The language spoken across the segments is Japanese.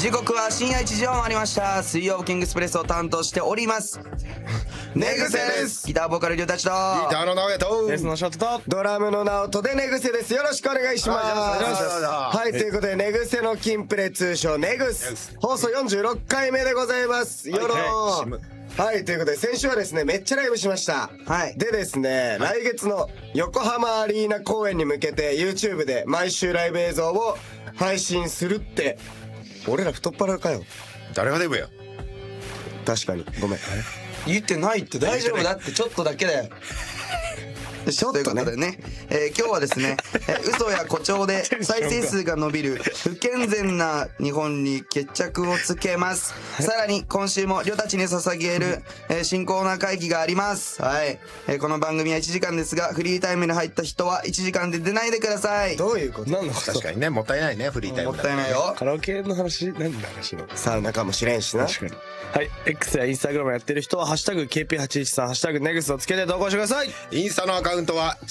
時刻は深夜1時を回りました。水曜キングスプレスを担当しております寝癖です。ギターボーカルりょうたちとギターの直哉とベースのショットとドラムの直人で寝癖です。よろしくお願いします。はい、ということで寝癖のキンプレ通称ネグス放送46回目でございます。よろはい、ということで先週はですねめっちゃライブしました。はいでですね、来月の横浜アリーナ公演に向けて YouTube で毎週ライブ映像を配信するって。俺ら太っ腹かよ。 誰がデブや。 確かにごめん。 言ってないって大丈夫だってちょっとだけだよ。 ちょっとね、 ということでね、今日はですね、嘘や誇張で再生数が伸びる不健全な日本に決着をつけます。さらに今週もりょたちに捧げる、新コーナー会議があります。はい、この番組は1時間ですがフリータイムに入った人は1時間で出ないでください。 どういうこと？ 何のこと？ 確かにね、もったいないね、フリータイムもったいないよ。 カラオケの話何の話の？ サウナかもしれんしな。 確かに。はい、X やインスタグラムやってる人はハッシュタグ KP813 ハッシュタグネグスをつけて投稿してください。 インスタのアカウントは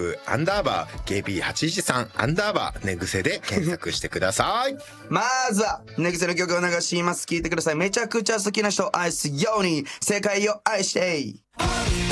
JWAVE_KP813_ 寝癖で検索してください。 まずは寝癖の曲を流します。聴いてください。めちゃくちゃ好きな人を愛すように世界を愛して。